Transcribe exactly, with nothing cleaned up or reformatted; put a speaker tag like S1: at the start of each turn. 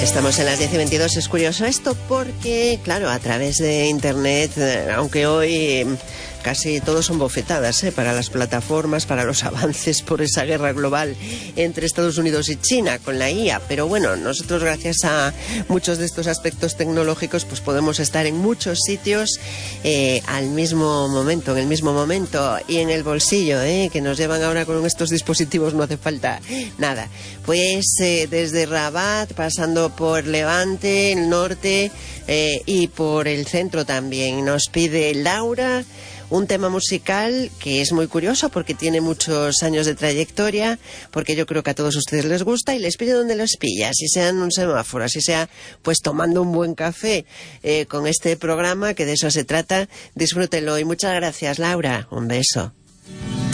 S1: Estamos en las diez y veintidós. Es curioso esto porque, claro, a través de Internet, aunque hoy casi todos son bofetadas, ¿eh? Para las plataformas, para los avances por esa guerra global entre Estados Unidos y China con la I A. Pero bueno, nosotros gracias a muchos de estos aspectos tecnológicos pues podemos estar en muchos sitios eh, al mismo momento, en el mismo momento y en el bolsillo, ¿eh? Que nos llevan ahora con estos dispositivos, no hace falta nada. Pues eh, desde Rabat, pasando por Levante, el norte eh, y por el centro también, nos pide Laura un tema musical que es muy curioso porque tiene muchos años de trayectoria, porque yo creo que a todos ustedes les gusta y les pide donde los pilla, si sea en un semáforo, si sea pues tomando un buen café eh, con este programa, que de eso se trata. Disfrútenlo y muchas gracias, Laura. Un beso.